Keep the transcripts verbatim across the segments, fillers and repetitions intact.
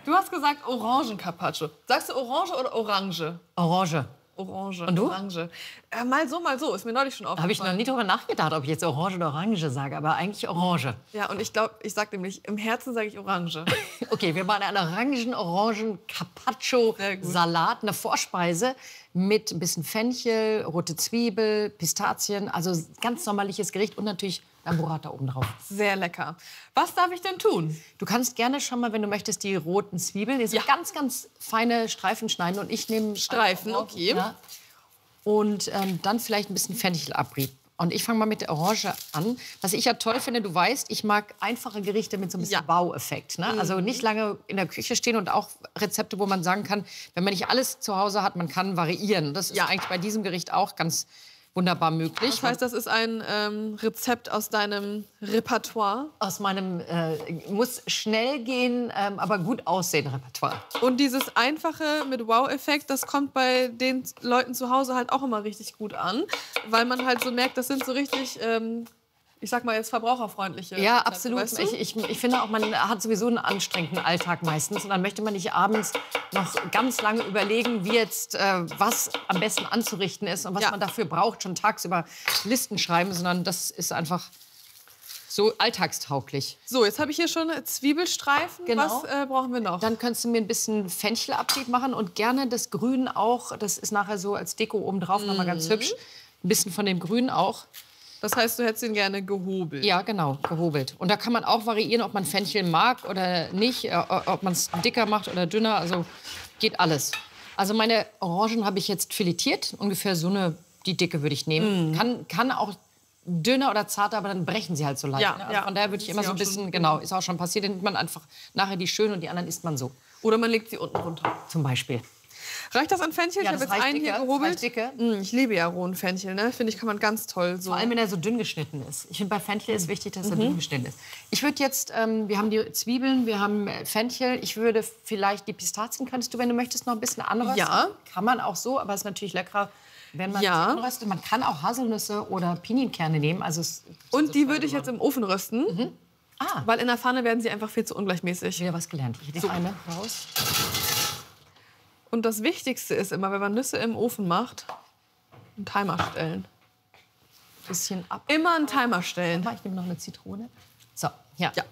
Du hast gesagt Orangen-Carpaccio. Sagst du Orange oder Orange? Orange. Orange. Und du? Orange. Äh, mal so, mal so. Ist mir neulich schon aufgefallen. Habe ich noch nie drüber nachgedacht, ob ich jetzt Orange oder Orange sage, aber eigentlich Orange. Ja, und ich glaube, ich sage nämlich, im Herzen sage ich Orange. Okay, wir machen einen Orangen-Orangen-Carpaccio-Salat, eine Vorspeise mit ein bisschen Fenchel, rote Zwiebel, Pistazien, also ganz sommerliches Gericht und natürlich ein Burrata obendrauf. Sehr lecker. Was darf ich denn tun? Du kannst gerne schon mal, wenn du möchtest, die roten Zwiebeln, die sind Ja. ganz, ganz feine Streifen schneiden und ich nehme Streifen, okay. Ja. Und ähm, dann vielleicht ein bisschen Fenchelabrieb. Und ich fange mal mit der Orange an. Was ich ja toll finde, du weißt, ich mag einfache Gerichte mit so ein bisschen Ja. Baueffekt. Ne? Also nicht lange in der Küche stehen und auch Rezepte, wo man sagen kann, wenn man nicht alles zu Hause hat, man kann variieren. Das ist Ja. eigentlich bei diesem Gericht auch ganz wunderbar möglich. Das heißt, das ist ein ähm, Rezept aus deinem Repertoire. Aus meinem äh, muss schnell gehen, ähm, aber gut aussehen Repertoire. Und dieses Einfache mit Wow-Effekt, das kommt bei den Leuten zu Hause halt auch immer richtig gut an. Weil man halt so merkt, das sind so richtig, ähm, ich sag mal jetzt verbraucherfreundliche Ja, Rezepte, absolut. weißt du? Ich, ich, ich finde auch, man hat sowieso einen anstrengenden Alltag meistens. Und dann möchte man nicht abends noch ganz lange überlegen, wie jetzt äh, was am besten anzurichten ist und was Ja. man dafür braucht, schon tagsüber Listen schreiben, sondern das ist einfach so alltagstauglich. So, jetzt habe ich hier schon Zwiebelstreifen. Genau. Was äh, brauchen wir noch? Dann könntest du mir ein bisschen Fenchelabrieb machen und gerne das Grün auch. Das ist nachher so als Deko obendrauf noch mal ganz hübsch. Ein bisschen von dem Grün auch. Das heißt, du hättest ihn gerne gehobelt. Ja, genau, gehobelt. Und da kann man auch variieren, ob man Fenchel mag oder nicht, äh, ob man es dicker macht oder dünner. Also geht alles. Also meine Orangen habe ich jetzt filetiert. Ungefähr so eine, die Dicke würde ich nehmen. Kann, kann auch dünner oder zarter, aber dann brechen sie halt so leicht. Ja, ne? Also ja. von daher würde ich Ist immer ja so ein auch bisschen, schon- genau, ist auch schon passiert, dann nimmt man einfach nachher die schönen und die anderen isst man so, Oder man legt sie unten runter. zum Beispiel. Reicht das an Fenchel? Ja, ich habe das jetzt reicht einen hier dicke, gehobelt. reicht dicke. Mm, ich liebe ja rohen Fenchel, ne? Finde ich, kann man ganz toll so. Vor allem, wenn er so dünn geschnitten ist. Ich finde, bei Fenchel ist wichtig, dass er Mhm. dünn geschnitten ist. Ich würde jetzt, ähm, wir haben die Zwiebeln, wir haben äh, Fenchel. Ich würde vielleicht die Pistazien, könntest du, wenn du möchtest, noch ein bisschen anrösten. Ja. Kann man auch so, aber es ist natürlich leckerer, wenn man Ja. sie anröstet. Man kann auch Haselnüsse oder Pinienkerne nehmen. Also es, Und die würde ich jetzt im Ofen rösten. Ah, Weil in der Pfanne werden sie einfach viel zu ungleichmäßig. wieder was gelernt. Ich nehme eine raus. Und das Wichtigste ist immer, wenn man Nüsse im Ofen macht, einen Timer stellen. Bisschen ab. Immer einen Timer stellen. Ich nehme noch eine Zitrone. So, ja. Ja.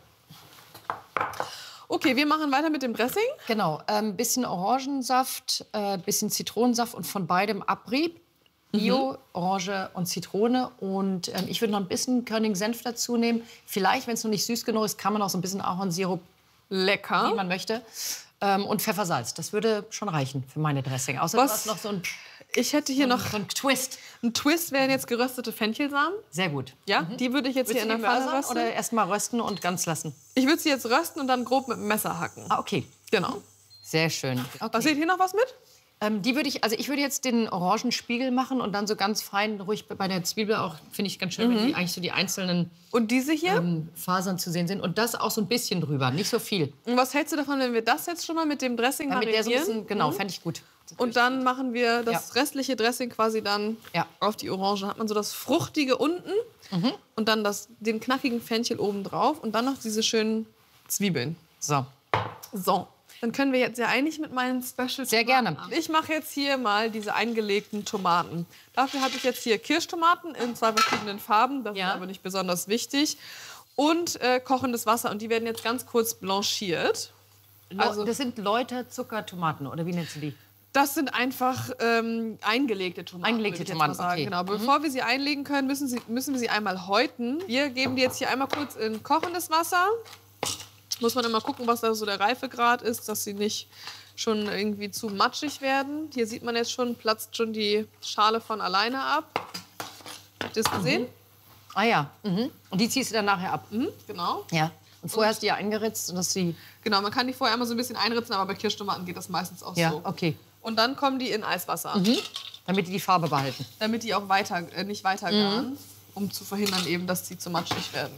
Okay, wir machen weiter mit dem Dressing. Genau, ein ähm, bisschen Orangensaft, äh, bisschen Zitronensaft und von beidem Abrieb. Bio, Orange und Zitrone. Und ähm, ich würde noch ein bisschen Körnigen Senf dazu nehmen. Vielleicht, wenn es noch nicht süß genug ist, kann man auch so ein bisschen Ahornsirup, Lecker. wie man möchte. Ähm, und Pfeffersalz. Das würde schon reichen für meine Dressing. Außer Was? du hast noch so ein, Ich hätte hier noch so ein Twist. einen Twist, wären jetzt geröstete Fenchelsamen. Sehr gut. Ja, die würde ich jetzt hier in der Pfanne rösten. oder erst mal rösten und ganz lassen? Ich würde sie jetzt rösten und dann grob mit dem Messer hacken. Ah, okay. Genau. Sehr schön. Was Okay. seht ihr noch was mit? Ähm, die würde ich, also ich würde jetzt den Orangenspiegel machen und dann so ganz fein, ruhig bei der Zwiebel auch, finde ich ganz schön, wenn die eigentlich so die einzelnen Und diese hier? ähm, Fasern zu sehen sind. Und das auch so ein bisschen drüber, nicht so viel. Und was hältst du davon, wenn wir das jetzt schon mal mit dem Dressing Damit der so ein marinieren? bisschen, genau, fände ich gut. Und dann machen wir das Ja. restliche Dressing quasi dann Ja. auf die Orange. Dann hat man so das Fruchtige unten und dann das, den knackigen Fenchel oben drauf und dann noch diese schönen Zwiebeln. So. So, dann können wir jetzt ja eigentlich mit meinen Special Sehr gerne. an. Ich mache jetzt hier mal diese eingelegten Tomaten. Dafür habe ich jetzt hier Kirschtomaten in zwei verschiedenen Farben. Das Ja. ist aber nicht besonders wichtig. Und äh, kochendes Wasser. Und die werden jetzt ganz kurz blanchiert. Also, das sind Läuter, Zucker, Tomaten, oder wie nennst du die? Das sind einfach ähm, eingelegte Tomaten. Eingelegte würde ich jetzt Tomaten, mal sagen. okay. Genau. Bevor wir sie einlegen können, müssen, sie, müssen wir sie einmal häuten. Wir geben die jetzt hier einmal kurz in kochendes Wasser. Muss man immer gucken, was da so der Reifegrad ist, dass sie nicht schon irgendwie zu matschig werden. Hier sieht man jetzt schon, platzt schon die Schale von alleine ab. Habt ihr es gesehen? Ah ja. Mhm. Und die ziehst du dann nachher ab? Mhm, genau. Ja. Und vorher hast du die ja eingeritzt, dass sie... Genau, man kann die vorher einmal so ein bisschen einritzen, aber bei Kirschtomaten geht das meistens auch Ja, so. okay. Und dann kommen die in Eiswasser, Damit die die Farbe behalten. damit die auch weiter, äh, nicht weiter garen, um zu verhindern eben, dass die zu matschig werden.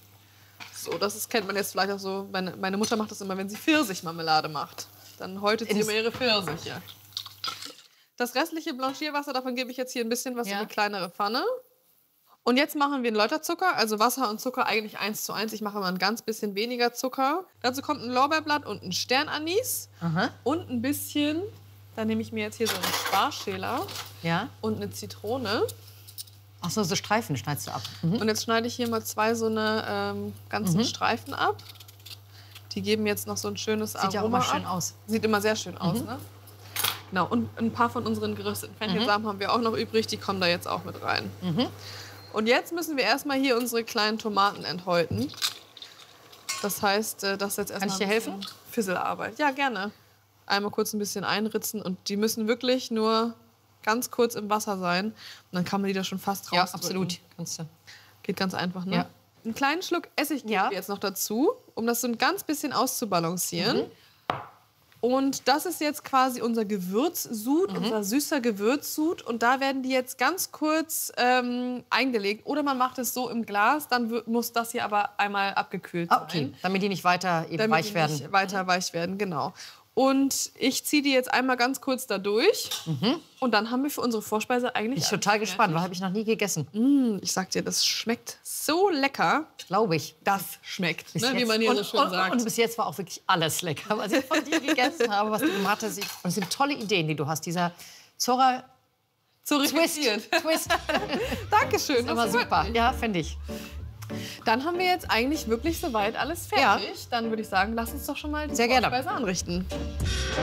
So, das ist, kennt man jetzt vielleicht auch so. Meine, meine Mutter macht das immer, wenn sie Pfirsichmarmelade macht. Dann häutet sie Ins- immer ihre Pfirsiche. Das restliche Blanchierwasser, davon gebe ich jetzt hier ein bisschen was Ja. in die kleinere Pfanne. Und jetzt machen wir einen Läuterzucker, also Wasser und Zucker eigentlich eins zu eins. Ich mache mal ein ganz bisschen weniger Zucker. Dazu kommt ein Lorbeerblatt und ein Sternanis. Aha. Und ein bisschen, da nehme ich mir jetzt hier so einen Sparschäler Ja. und eine Zitrone. Ach so, so Streifen schneidest du ab. Mhm. Und jetzt schneide ich hier mal zwei so eine ähm, ganzen Mhm. Streifen ab. Die geben jetzt noch so ein schönes Aroma Sieht ja auch immer schön ab. aus. Sieht immer sehr schön aus, Mhm. ne? Genau, und ein paar von unseren gerösteten Fenchelsamen haben wir auch noch übrig. Die kommen da jetzt auch mit rein. Mhm. Und jetzt müssen wir erstmal hier unsere kleinen Tomaten enthäuten. Das heißt, äh, das ist jetzt erstmal ich dir ein bisschen helfen? Fisselarbeit. Ja, gerne. Einmal kurz ein bisschen einritzen und die müssen wirklich nur ganz kurz im Wasser sein. Und dann kann man die da schon fast Ja, rausdrücken. absolut. Kannst du. Geht ganz einfach, ne? Ja. Einen kleinen Schluck Essig geben Ja. wir jetzt noch dazu, um das so ein ganz bisschen auszubalancieren. Mhm. Und das ist jetzt quasi unser Gewürzsud, Mhm. unser süßer Gewürzsud. Und da werden die jetzt ganz kurz ähm, eingelegt. Oder man macht es so im Glas, dann w- muss das hier aber einmal abgekühlt Ah, okay, sein. damit die nicht weiter eben Damit weich die werden. nicht weiter weich werden, genau. Und ich ziehe die jetzt einmal ganz kurz da durch. Und dann haben wir für unsere Vorspeise eigentlich. Mhm. Ich bin alles total gespannt, weil fertig. habe ich noch nie gegessen. Mm, ich sag dir, das schmeckt so lecker. Glaube ich. Das schmeckt, Bis ne, wie jetzt. man hier und, so schön und, sagt. Und bis jetzt war auch wirklich alles lecker, was ich von dir gegessen habe, was du gemacht hast. Ich, und es sind tolle Ideen, die du hast. Dieser Zora so Twist. reflektiert. Twist. Dankeschön. das Immer freut super. mich. Ja, finde ich. Dann haben wir jetzt eigentlich wirklich soweit alles fertig. Dann würde ich sagen, lass uns doch schon mal die Sehr gerne. Vorspeise anrichten.